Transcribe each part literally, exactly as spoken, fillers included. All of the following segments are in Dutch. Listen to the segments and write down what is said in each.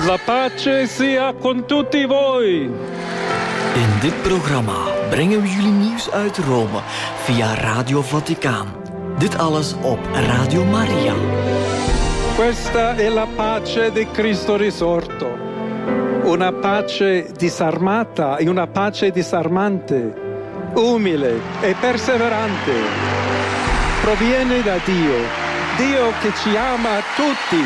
La pace sia con tutti voi. In dit programma brengen we jullie nieuws uit Rome via Radio Vaticaan. Dit alles op Radio Maria. Questa è la pace di Cristo risorto. Una pace disarmata e una pace disarmante, umile e perseverante. Proviene da Dio, Dio che ci ama tutti.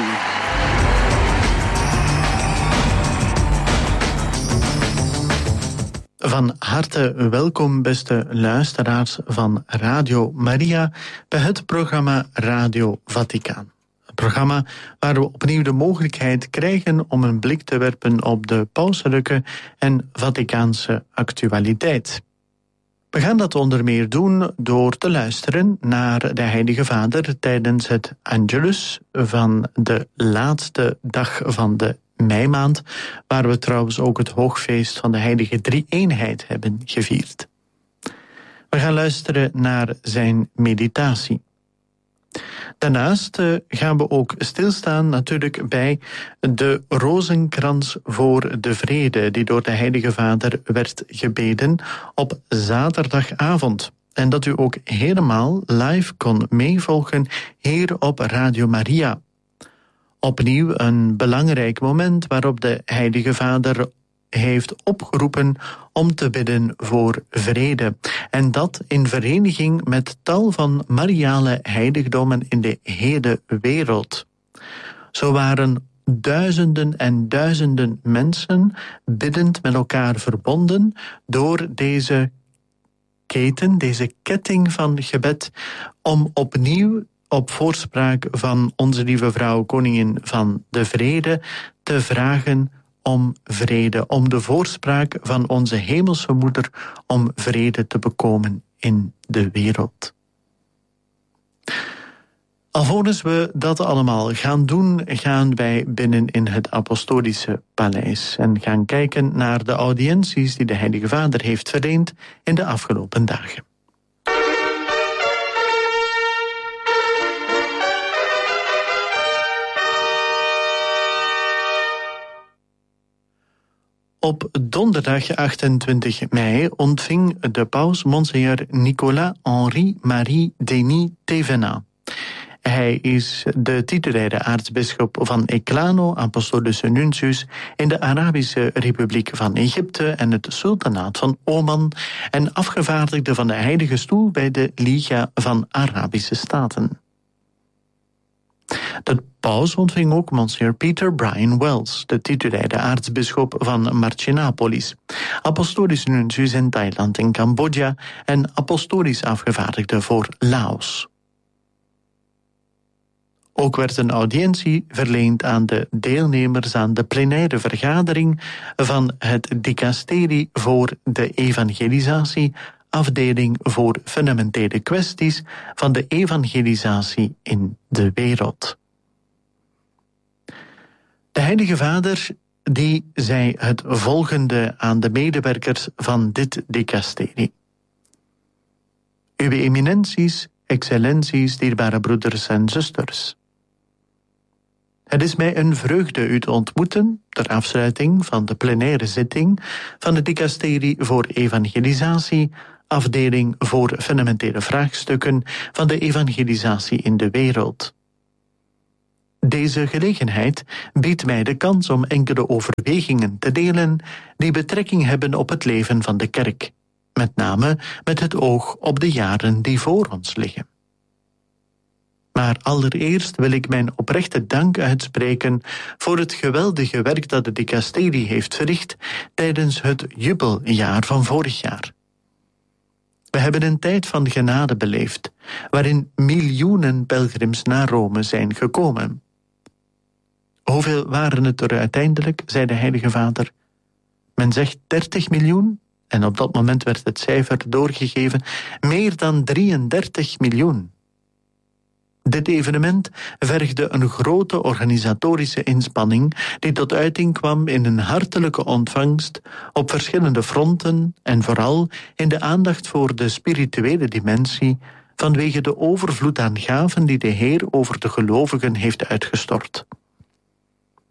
Van harte welkom, beste luisteraars van Radio Maria, bij het programma Radio Vaticaan. Een programma waar we opnieuw de mogelijkheid krijgen om een blik te werpen op de pauselijke en Vaticaanse actualiteit. We gaan dat onder meer doen door te luisteren naar de Heilige Vader tijdens het Angelus van de laatste dag van de meimaand, waar we trouwens ook het hoogfeest van de Heilige Drie-eenheid hebben gevierd. We gaan luisteren naar zijn meditatie. Daarnaast gaan we ook stilstaan natuurlijk bij de rozenkrans voor de vrede die door de Heilige Vader werd gebeden op zaterdagavond. En dat u ook helemaal live kon meevolgen hier op Radio Maria. Opnieuw een belangrijk moment waarop de Heilige Vader heeft opgeroepen om te bidden voor vrede. En dat in vereniging met tal van mariale heiligdommen in de hele wereld. Zo waren duizenden en duizenden mensen biddend met elkaar verbonden door deze keten, deze ketting van gebed, om opnieuw op voorspraak van onze lieve vrouw, koningin van de vrede, te vragen om vrede, om de voorspraak van onze hemelse moeder om vrede te bekomen in de wereld. Alvorens we dat allemaal gaan doen, gaan wij binnen in het apostolische paleis en gaan kijken naar de audiënties die de Heilige Vader heeft verleend in de afgelopen dagen. Op donderdag achtentwintig mei ontving de paus Monseigneur Nicolas-Henri Marie Denis Thévenin. Hij is de titulaire aartsbisschop van Eklano, apostolische nuntius in de Arabische Republiek van Egypte en het sultanaat van Oman en afgevaardigde van de Heilige Stoel bij de Liga van Arabische Staten. De paus ontving ook Monsieur Peter Brian Wells, de titulaire aartsbisschop van Marcinapolis, apostolisch nuntius in Thailand en Cambodja en apostolisch afgevaardigde voor Laos. Ook werd een audiëntie verleend aan de deelnemers aan de plenaire vergadering van het dicasterie voor de evangelisatie, afdeling voor fundamentele kwesties van de evangelisatie in de wereld. De Heilige Vader die zei het volgende aan de medewerkers van dit dicasterie. Uwe eminenties, excellenties, dierbare broeders en zusters. Het is mij een vreugde u te ontmoeten ter afsluiting van de plenaire zitting van het dicasterie voor evangelisatie, afdeling voor fundamentele vraagstukken van de evangelisatie in de wereld. Deze gelegenheid biedt mij de kans om enkele overwegingen te delen die betrekking hebben op het leven van de kerk, met name met het oog op de jaren die voor ons liggen. Maar allereerst wil ik mijn oprechte dank uitspreken voor het geweldige werk dat de dicasterie heeft verricht tijdens het jubeljaar van vorig jaar. We hebben een tijd van genade beleefd, waarin miljoenen pelgrims naar Rome zijn gekomen. Hoeveel waren het er uiteindelijk, zei de Heilige Vader? Men zegt dertig miljoen, en op dat moment werd het cijfer doorgegeven, meer dan drieëndertig miljoen. Dit evenement vergde een grote organisatorische inspanning die tot uiting kwam in een hartelijke ontvangst op verschillende fronten en vooral in de aandacht voor de spirituele dimensie vanwege de overvloed aan gaven die de Heer over de gelovigen heeft uitgestort.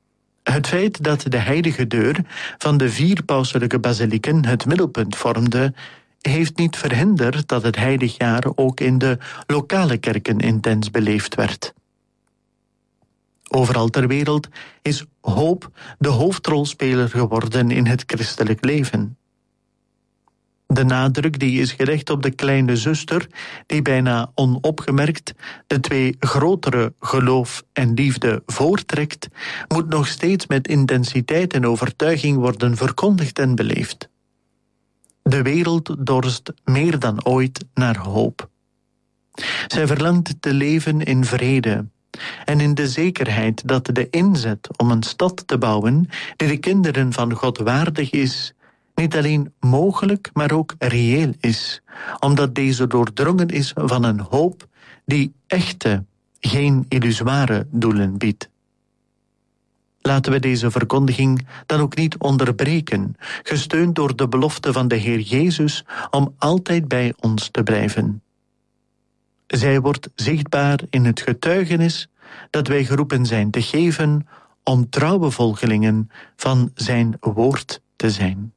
Het feit dat de heilige deur van de vier pauselijke basilieken het middelpunt vormde, heeft niet verhinderd dat het heiligjaar ook in de lokale kerken intens beleefd werd. Overal ter wereld is hoop de hoofdrolspeler geworden in het christelijk leven. De nadruk die is gelegd op de kleine zuster, die bijna onopgemerkt de twee grotere geloof en liefde voortrekt, moet nog steeds met intensiteit en overtuiging worden verkondigd en beleefd. De wereld dorst meer dan ooit naar hoop. Zij verlangt te leven in vrede en in de zekerheid dat de inzet om een stad te bouwen die de kinderen van God waardig is, niet alleen mogelijk, maar ook reëel is, omdat deze doordrongen is van een hoop die echte, geen illusoire doelen biedt. Laten we deze verkondiging dan ook niet onderbreken, gesteund door de belofte van de Heer Jezus om altijd bij ons te blijven. Zij wordt zichtbaar in het getuigenis dat wij geroepen zijn te geven om trouwe volgelingen van zijn woord te zijn.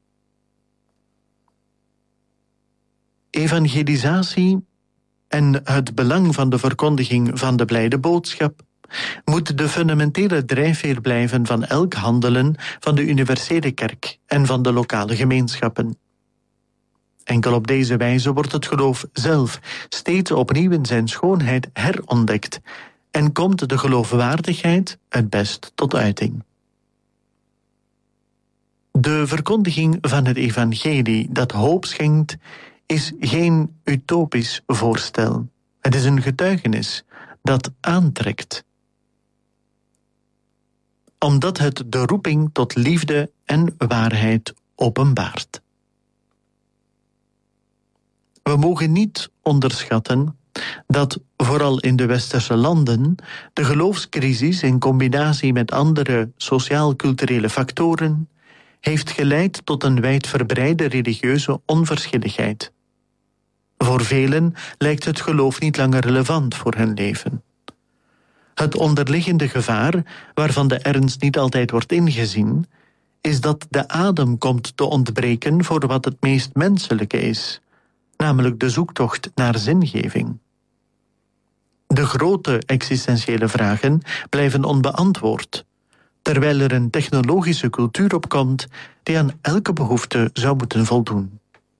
Evangelisatie en het belang van de verkondiging van de blijde boodschap moet de fundamentele drijfveer blijven van elk handelen van de universele kerk en van de lokale gemeenschappen. Enkel op deze wijze wordt het geloof zelf steeds opnieuw in zijn schoonheid herontdekt en komt de geloofwaardigheid het best tot uiting. De verkondiging van het evangelie dat hoop schenkt is geen utopisch voorstel. Het is een getuigenis dat aantrekt. Omdat het de roeping tot liefde en waarheid openbaart. We mogen niet onderschatten dat vooral in de westerse landen de geloofscrisis in combinatie met andere sociaal-culturele factoren heeft geleid tot een wijdverbreide religieuze onverschilligheid. Voor velen lijkt het geloof niet langer relevant voor hun leven. Het onderliggende gevaar, waarvan de ernst niet altijd wordt ingezien, is dat de adem komt te ontbreken voor wat het meest menselijke is, namelijk de zoektocht naar zingeving. De grote existentiële vragen blijven onbeantwoord, terwijl er een technologische cultuur opkomt die aan elke behoefte zou moeten voldoen.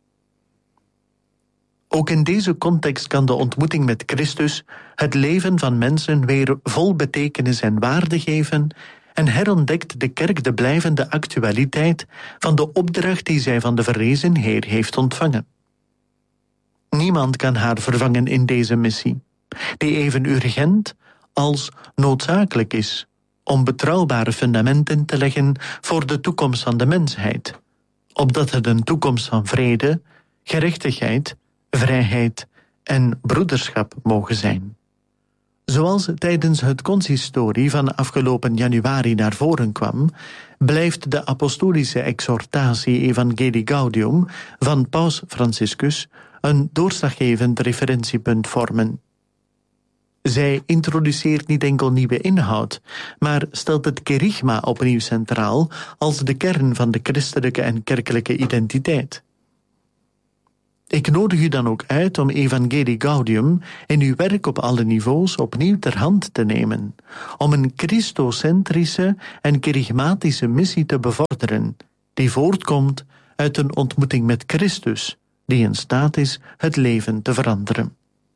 Ook in deze context kan de ontmoeting met Christus het leven van mensen weer vol betekenis en waarde geven en herontdekt de kerk de blijvende actualiteit van de opdracht die zij van de verrezen Heer heeft ontvangen. Niemand kan haar vervangen in deze missie, die even urgent als noodzakelijk is om betrouwbare fundamenten te leggen voor de toekomst van de mensheid, opdat het een toekomst van vrede, gerechtigheid, vrijheid en broederschap mogen zijn. Zoals tijdens het consistorie van afgelopen januari naar voren kwam, blijft de apostolische exhortatie Evangelii Gaudium van Paus Franciscus een doorslaggevend referentiepunt vormen. Zij introduceert niet enkel nieuwe inhoud, maar stelt het kerygma opnieuw centraal als de kern van de christelijke en kerkelijke identiteit. Ik nodig u dan ook uit om Evangelii Gaudium in uw werk op alle niveaus opnieuw ter hand te nemen, om een christocentrische en kerygmatische missie te bevorderen, die voortkomt uit een ontmoeting met Christus, die in staat is het leven te veranderen.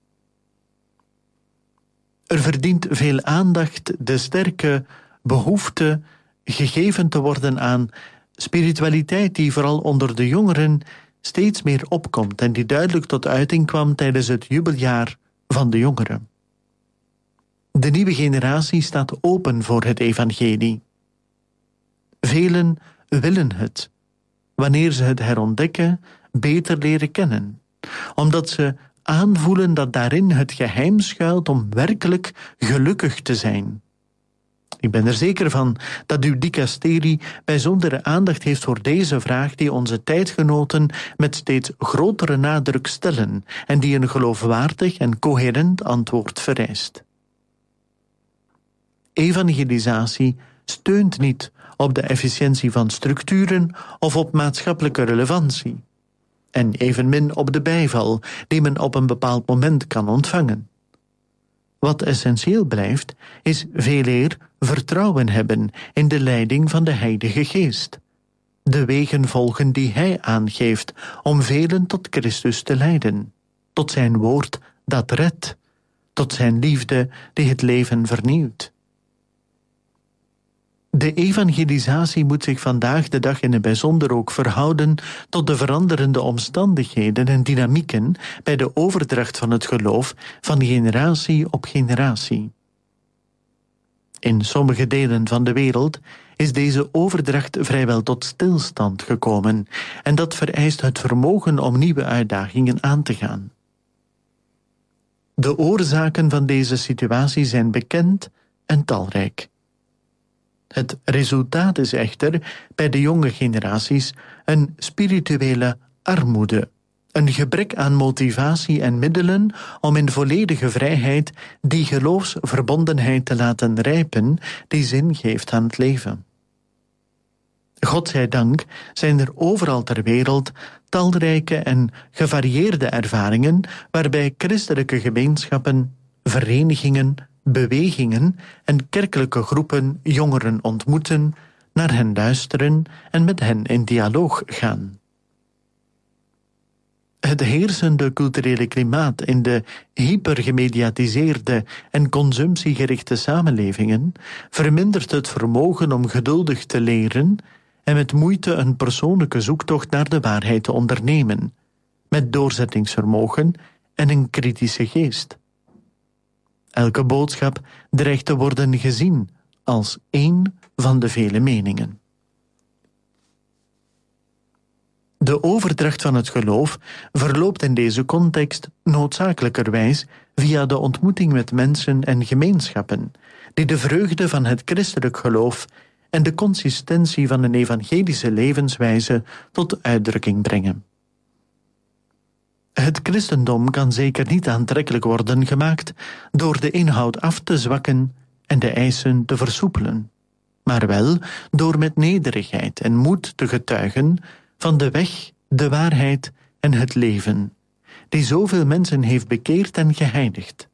Er verdient veel aandacht de sterke behoefte gegeven te worden aan spiritualiteit die vooral onder de jongeren steeds meer opkomt en die duidelijk tot uiting kwam tijdens het jubeljaar van de jongeren. De nieuwe generatie staat open voor het evangelie. Velen willen het, wanneer ze het herontdekken, beter leren kennen, omdat ze aanvoelen dat daarin het geheim schuilt om werkelijk gelukkig te zijn. Ik ben er zeker van dat uw dicasterie bijzondere aandacht heeft voor deze vraag die onze tijdgenoten met steeds grotere nadruk stellen en die een geloofwaardig en coherent antwoord vereist. Evangelisatie steunt niet op de efficiëntie van structuren of op maatschappelijke relevantie. En evenmin op de bijval die men op een bepaald moment kan ontvangen. Wat essentieel blijft, is veeleer vertrouwen hebben in de leiding van de Heilige Geest. De wegen volgen die Hij aangeeft om velen tot Christus te leiden, tot zijn woord dat redt, tot zijn liefde die het leven vernieuwt. De evangelisatie moet zich vandaag de dag in het bijzonder ook verhouden tot de veranderende omstandigheden en dynamieken bij de overdracht van het geloof van generatie op generatie. In sommige delen van de wereld is deze overdracht vrijwel tot stilstand gekomen en dat vereist het vermogen om nieuwe uitdagingen aan te gaan. De oorzaken van deze situatie zijn bekend en talrijk. Het resultaat is echter bij de jonge generaties een spirituele armoede, een gebrek aan motivatie en middelen om in volledige vrijheid die geloofsverbondenheid te laten rijpen die zin geeft aan het leven. God zij dank zijn er overal ter wereld talrijke en gevarieerde ervaringen waarbij christelijke gemeenschappen, verenigingen, bewegingen en kerkelijke groepen jongeren ontmoeten, naar hen luisteren en met hen in dialoog gaan. Het heersende culturele klimaat in de hypergemediatiseerde en consumptiegerichte samenlevingen vermindert het vermogen om geduldig te leren en met moeite een persoonlijke zoektocht naar de waarheid te ondernemen, met doorzettingsvermogen en een kritische geest. Elke boodschap dreigt te worden gezien als één van de vele meningen. De overdracht van het geloof verloopt in deze context noodzakelijkerwijs via de ontmoeting met mensen en gemeenschappen, die de vreugde van het christelijk geloof en de consistentie van een evangelische levenswijze tot uitdrukking brengen. Het christendom kan zeker niet aantrekkelijk worden gemaakt door de inhoud af te zwakken en de eisen te versoepelen, maar wel door met nederigheid en moed te getuigen van de weg, de waarheid en het leven, die zoveel mensen heeft bekeerd en geheiligd.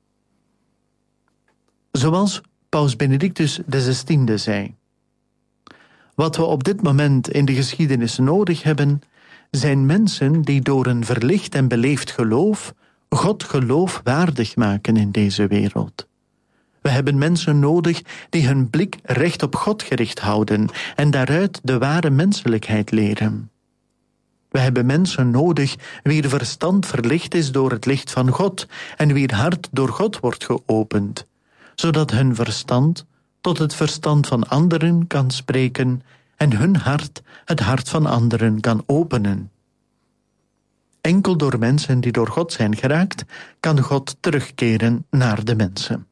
Zoals Paus Benedictus de zestiende zei: wat we op dit moment in de geschiedenis nodig hebben, zijn mensen die door een verlicht en beleefd geloof God geloof waardig maken in deze wereld. We hebben mensen nodig die hun blik recht op God gericht houden en daaruit de ware menselijkheid leren. We hebben mensen nodig wier verstand verlicht is door het licht van God en wier hart door God wordt geopend, zodat hun verstand tot het verstand van anderen kan spreken en hun hart het hart van anderen kan openen. Enkel door mensen die door God zijn geraakt, kan God terugkeren naar de mensen.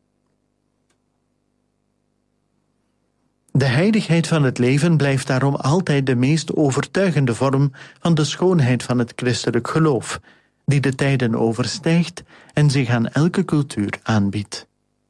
De heiligheid van het leven blijft daarom altijd de meest overtuigende vorm van de schoonheid van het christelijk geloof, die de tijden overstijgt en zich aan elke cultuur aanbiedt.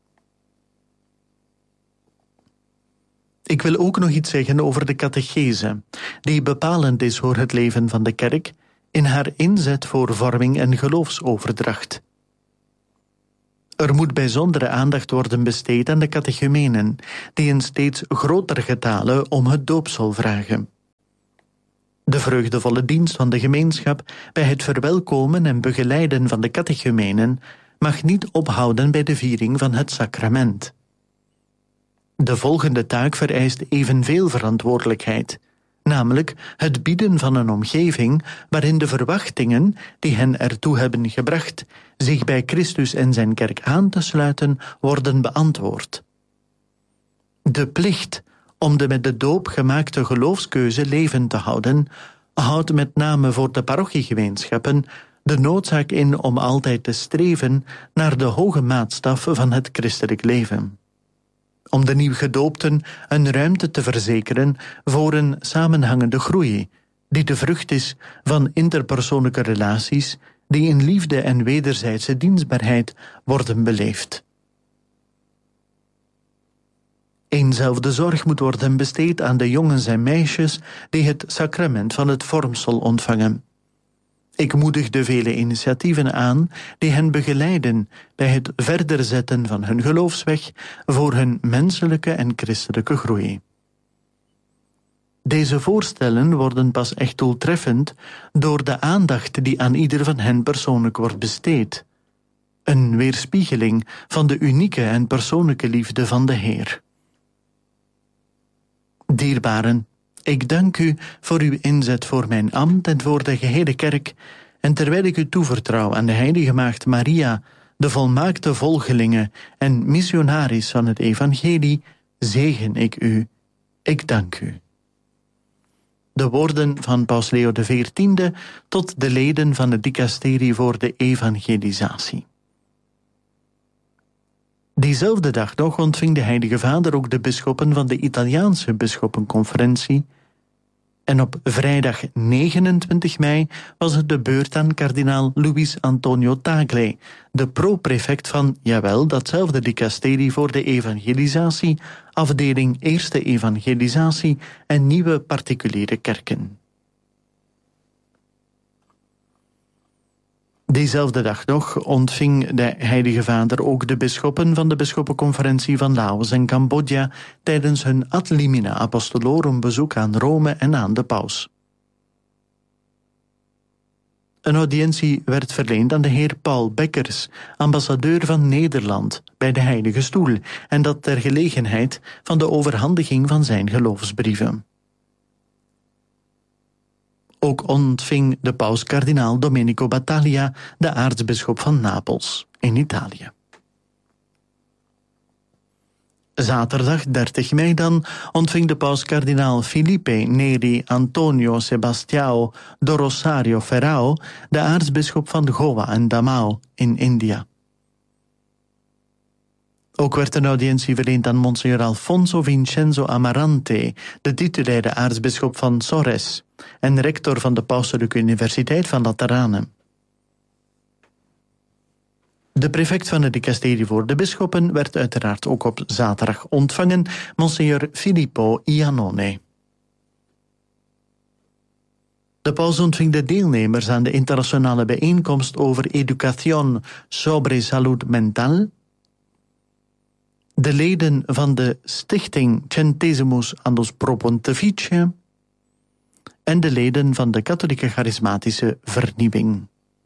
Ik wil ook nog iets zeggen over de catechese, die bepalend is voor het leven van de kerk in haar inzet voor vorming en geloofsoverdracht. Er moet bijzondere aandacht worden besteed aan de catechumenen, die in steeds groter getale om het doopsel vragen. De vreugdevolle dienst van de gemeenschap bij het verwelkomen en begeleiden van de catechumenen mag niet ophouden bij de viering van het sacrament. De volgende taak vereist evenveel verantwoordelijkheid, namelijk het bieden van een omgeving waarin de verwachtingen die hen ertoe hebben gebracht zich bij Christus en zijn kerk aan te sluiten, worden beantwoord. De plicht om de met de doop gemaakte geloofskeuze levend te houden, houdt met name voor de parochiegemeenschappen de noodzaak in om altijd te streven naar de hoge maatstaf van het christelijk leven. Om de nieuwgedoopten een ruimte te verzekeren voor een samenhangende groei, die de vrucht is van interpersoonlijke relaties die in liefde en wederzijdse dienstbaarheid worden beleefd. Eenzelfde zorg moet worden besteed aan de jongens en meisjes die het sacrament van het vormsel ontvangen. Ik moedig de vele initiatieven aan die hen begeleiden bij het verder zetten van hun geloofsweg voor hun menselijke en christelijke groei. Deze voorstellen worden pas echt doeltreffend door de aandacht die aan ieder van hen persoonlijk wordt besteed. Een weerspiegeling van de unieke en persoonlijke liefde van de Heer. Dierbaren, ik dank u voor uw inzet voor mijn ambt en voor de gehele kerk, en terwijl ik u toevertrouw aan de heilige maagd Maria, de volmaakte volgelinge en missionaris van het evangelie, zegen ik u. Ik dank u. De woorden van Paus Leo de veertiende tot de leden van het dicasterie voor de evangelisatie. Diezelfde dag nog ontving de Heilige Vader ook de bisschoppen van de Italiaanse bisschoppenconferentie. En op vrijdag negenentwintig mei was het de beurt aan kardinaal Luis Antonio Tagle, de pro-prefect van, jawel, datzelfde dicasterie voor de evangelisatie, afdeling Eerste Evangelisatie en Nieuwe Particuliere Kerken. Diezelfde dag nog ontving de Heilige Vader ook de bisschoppen van de bisschoppenconferentie van Laos en Cambodja tijdens hun ad limina apostolorum bezoek aan Rome en aan de paus. Een audiëntie werd verleend aan de heer Paul Bekkers, ambassadeur van Nederland, bij de Heilige Stoel, en dat ter gelegenheid van de overhandiging van zijn geloofsbrieven. Ook ontving de paus kardinaal Domenico Battaglia, de aartsbisschop van Napels, in Italië. Zaterdag dertig mei dan ontving de paus kardinaal Felipe Neri Antonio Sebastião do Rosario Ferrao, de aartsbisschop van Goa en Damao in India. Ook werd een audiëntie verleend aan Monsignor Alfonso Vincenzo Amarante, de titulaire aartsbisschop van Sores en rector van de Pauselijke Universiteit van Lateranen. De prefect van het dicasterie voor de bisschoppen werd uiteraard ook op zaterdag ontvangen, Monsignor Filippo Iannone. De paus ontving de deelnemers aan de internationale bijeenkomst over Educación sobre Salud Mental, de leden van de stichting Centesimus Annus Pro Pontificie en de leden van de katholieke charismatische vernieuwing.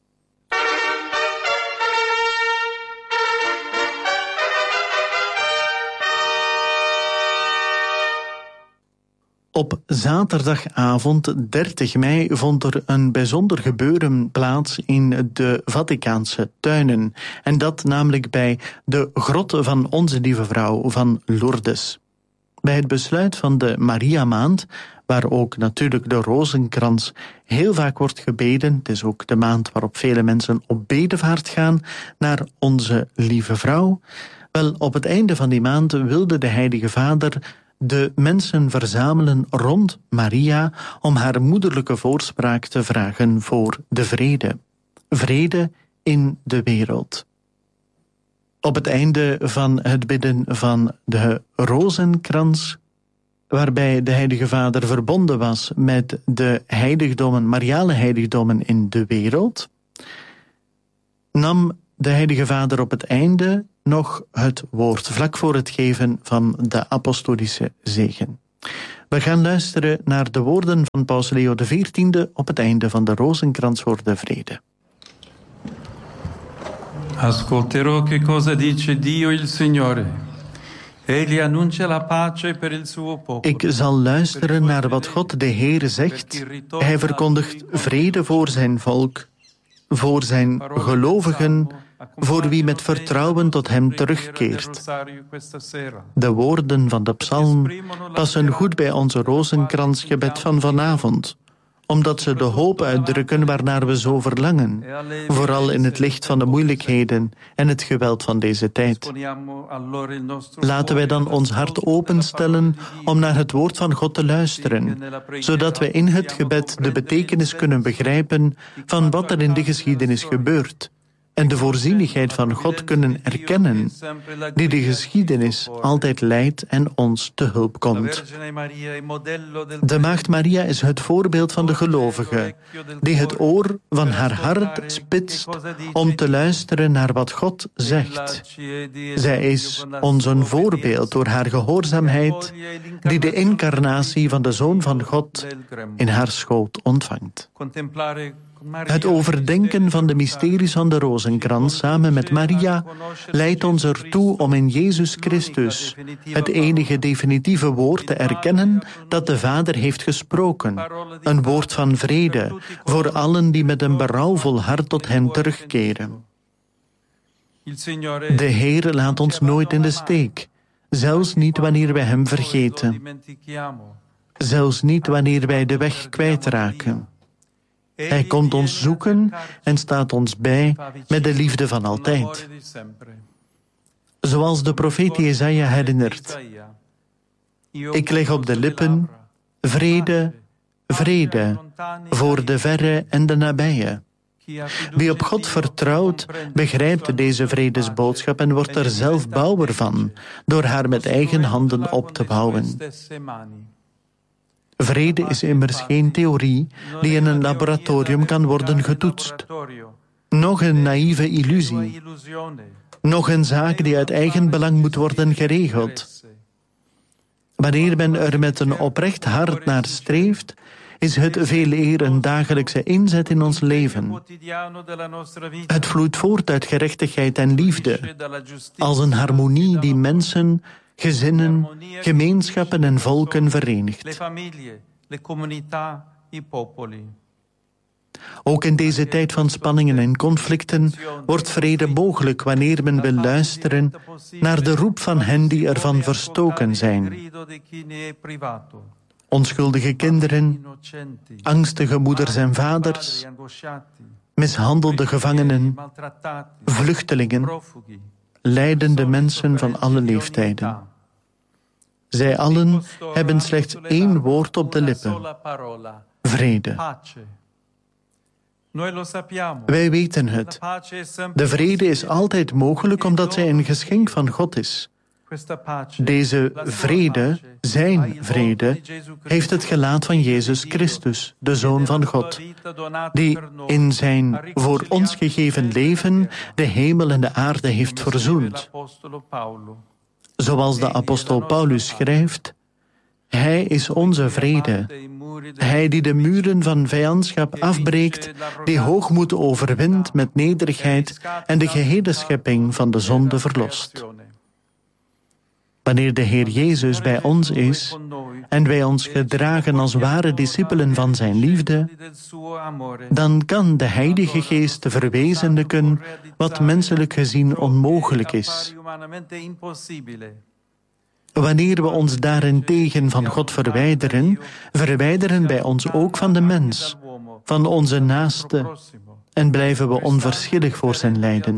Op zaterdagavond dertig mei vond er een bijzonder gebeuren plaats in de Vaticaanse tuinen. En dat namelijk bij de grot van Onze Lieve Vrouw van Lourdes. Bij het besluit van de Maria-maand, waar ook natuurlijk de rozenkrans heel vaak wordt gebeden, het is ook de maand waarop vele mensen op bedevaart gaan naar Onze Lieve Vrouw. Wel, op het einde van die maand wilde de Heilige Vader de mensen verzamelen rond Maria om haar moederlijke voorspraak te vragen voor de vrede. Vrede in de wereld. Op het einde van het bidden van de rozenkrans, waarbij de Heilige Vader verbonden was met de heiligdommen, mariale heiligdommen in de wereld, nam de Heilige Vader op het einde nog het woord, vlak voor het geven van de apostolische zegen. We gaan luisteren naar de woorden van Paus Leo de veertiende op het einde van de rozenkrans voor de vrede. Ascolterò che cosa dice Dio il Signore. Egli annuncia la pace per il suo popolo. Ik zal luisteren naar wat God de Heer zegt. Hij verkondigt vrede voor zijn volk, voor zijn gelovigen, voor wie met vertrouwen tot hem terugkeert. De woorden van de psalm passen goed bij onze rozenkransgebed van vanavond, omdat ze de hoop uitdrukken waarnaar we zo verlangen, vooral in het licht van de moeilijkheden en het geweld van deze tijd. Laten wij dan ons hart openstellen om naar het woord van God te luisteren, zodat we in het gebed de betekenis kunnen begrijpen van wat er in de geschiedenis gebeurt, en de voorzienigheid van God kunnen erkennen, die de geschiedenis altijd leidt en ons te hulp komt. De Maagd Maria is het voorbeeld van de gelovige, die het oor van haar hart spitst om te luisteren naar wat God zegt. Zij is ons een voorbeeld door haar gehoorzaamheid, die de incarnatie van de Zoon van God in haar schoot ontvangt. Het overdenken van de mysteries van de rozenkrans samen met Maria leidt ons ertoe om in Jezus Christus het enige definitieve woord te erkennen dat de Vader heeft gesproken. Een woord van vrede voor allen die met een berouwvol hart tot hem terugkeren. De Heer laat ons nooit in de steek, zelfs niet wanneer wij hem vergeten. Zelfs niet wanneer wij de weg kwijtraken. Hij komt ons zoeken en staat ons bij met de liefde van altijd. Zoals de profeet Jesaja herinnert. Ik leg op de lippen vrede, vrede, voor de verre en de nabije. Wie op God vertrouwt, begrijpt deze vredesboodschap en wordt er zelf bouwer van, door haar met eigen handen op te bouwen. Vrede is immers geen theorie die in een laboratorium kan worden getoetst. Nog een naïeve illusie. Nog een zaak die uit eigen belang moet worden geregeld. Wanneer men er met een oprecht hart naar streeft, is het veel eer een dagelijkse inzet in ons leven. Het vloeit voort uit gerechtigheid en liefde, als een harmonie die mensen, gezinnen, gemeenschappen en volken verenigt. Ook in deze tijd van spanningen en conflicten wordt vrede mogelijk wanneer men wil luisteren naar de roep van hen die ervan verstoken zijn. Onschuldige kinderen, angstige moeders en vaders, mishandelde gevangenen, vluchtelingen, lijdende mensen van alle leeftijden. Zij allen hebben slechts één woord op de lippen: vrede. Wij weten het. De vrede is altijd mogelijk omdat zij een geschenk van God is. Deze vrede, zijn vrede, heeft het gelaat van Jezus Christus, de Zoon van God, die in zijn voor ons gegeven leven de hemel en de aarde heeft verzoend. Zoals de apostel Paulus schrijft, Hij is onze vrede. Hij die de muren van vijandschap afbreekt, die hoogmoed overwint met nederigheid en de gehele schepping van de zonde verlost. Wanneer de Heer Jezus bij ons is en wij ons gedragen als ware discipelen van zijn liefde, dan kan de Heilige Geest verwezenlijken wat menselijk gezien onmogelijk is. Wanneer we ons daarentegen van God verwijderen, verwijderen wij ons ook van de mens, van onze naaste, en blijven we onverschillig voor zijn lijden.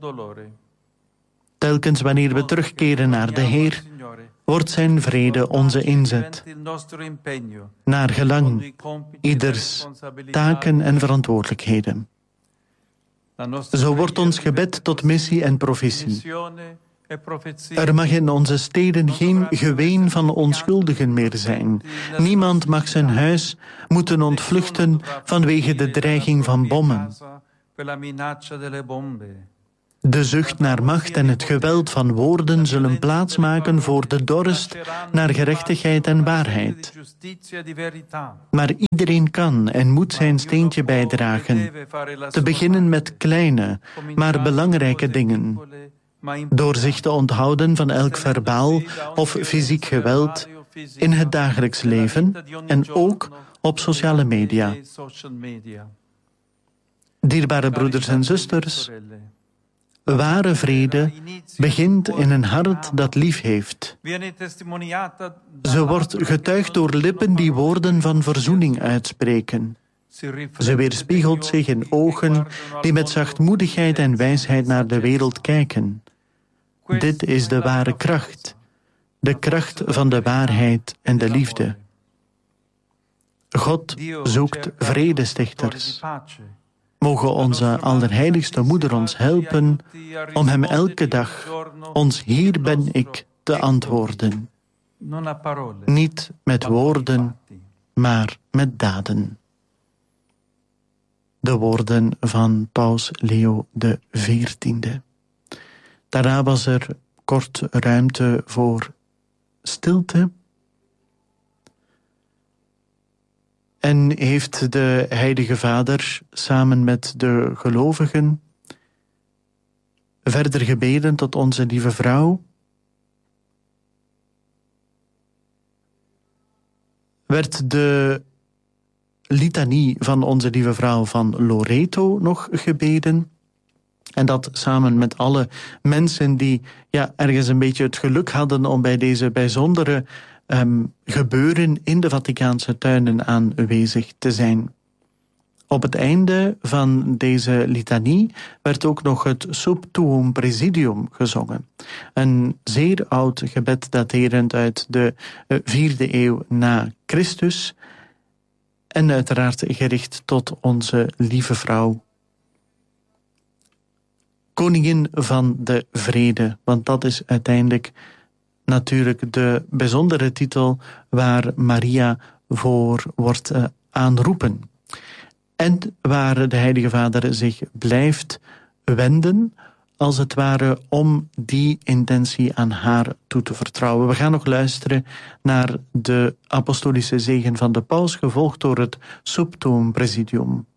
Telkens wanneer we terugkeren naar de Heer, wordt zijn vrede onze inzet, naar gelang ieders taken en verantwoordelijkheden. Zo wordt ons gebed tot missie en profetie. Er mag in onze steden geen geween van onschuldigen meer zijn. Niemand mag zijn huis moeten ontvluchten vanwege de dreiging van bommen. De zucht naar macht en het geweld van woorden zullen plaatsmaken voor de dorst naar gerechtigheid en waarheid. Maar iedereen kan en moet zijn steentje bijdragen, te beginnen met kleine, maar belangrijke dingen. Door zich te onthouden van elk verbaal of fysiek geweld in het dagelijks leven en ook op sociale media. Dierbare broeders en zusters, ware vrede begint in een hart dat lief heeft. Ze wordt getuigd door lippen die woorden van verzoening uitspreken. Ze weerspiegelt zich in ogen die met zachtmoedigheid en wijsheid naar de wereld kijken. Dit is de ware kracht, de kracht van de waarheid en de liefde. God zoekt vredestichters. Mogen onze Allerheiligste Moeder ons helpen om hem elke dag, ons hier ben ik, te antwoorden. Niet met woorden, maar met daden. De woorden van Paus Leo de veertiende. Daarna was er kort ruimte voor stilte. En heeft de Heilige Vader samen met de gelovigen verder gebeden tot onze lieve vrouw. Werd de litanie van onze lieve vrouw van Loreto nog gebeden. En dat samen met alle mensen die ja, ergens een beetje het geluk hadden om bij deze bijzondere um, gebeuren in de Vaticaanse tuinen aanwezig te zijn. Op het einde van deze litanie werd ook nog het Sub Tuum Presidium gezongen. Een zeer oud gebed daterend uit de vierde eeuw na Christus. En uiteraard gericht tot onze lieve vrouw. Koningin van de vrede, want dat is uiteindelijk natuurlijk de bijzondere titel waar Maria voor wordt uh, aanroepen. En waar de Heilige Vader zich blijft wenden, als het ware om die intentie aan haar toe te vertrouwen. We gaan nog luisteren naar de apostolische zegen van de paus, gevolgd door het Sub Tuum Presidium.